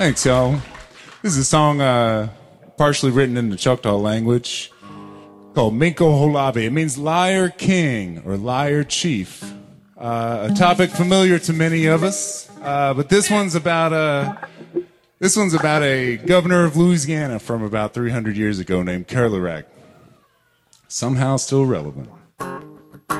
Thanks, y'all. This is a song partially written in the Choctaw language called Minko Holabe. It means liar king or liar chief. A topic familiar to many of us, but this one's about a governor of Louisiana from about 300 years ago named Kerlarack. Somehow still relevant.